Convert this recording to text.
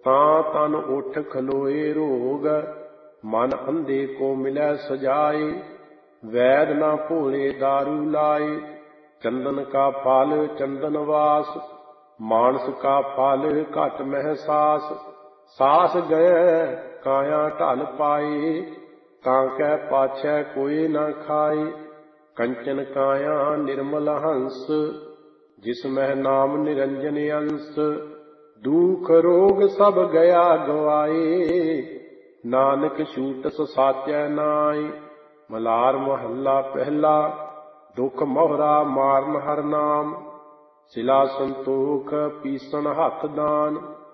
ਤਾਂ ਤਨ ਉਠ ਖਲੋਏ ਰੋਗ, ਮਨ ਅੰਧੇ ਕੋ ਮਿਲੈ ਸਜਾਏ। ਵੈਦ ਨਾ ਭੋਲੇ ਦਾਰੂ ਲਾਏ, ਚੰਦਨ ਕਾ ਫਲ ਚੰਦਨ ਵਾਸ। ਮਾਨਸ ਕਾ ਫਲ ਘਟ ਮਹਿ ਸਾਸ, ਸਾਸ ਗਏ ਕਾਇਆ ਢਲ ਪਾਏ। ਤਾਂ ਕੈ ਪਾਛੈ ਕੋਈ ਨਾ ਖਾਏ, ਕੰਚਨ ਕਾਇਆ ਨਿਰਮਲ ਹੰਸ। ਜਿਸ ਮਹਿ ਨਾਮ ਨਿਰੰਜਨ ਅੰਸ, ਦੁਖ ਰੋਗ ਸਭ ਗਿਆ ਗਵਾਏ। ਨਾਨਕ ਛੂਟਸ ਸਾਚੈ ਨਾਇ। ਮਲਾਰ ਮਹੱਲਾ ਪਹਿਲਾ। ਦੁਖ ਮੋਹਰਾ ਮਾਰਨ ਹਰਿ ਨਾਮ, ਸਿਲਾ ਸੰਤੋਖ ਪੀਸਣ ਹੱਥ ਦਾਨ।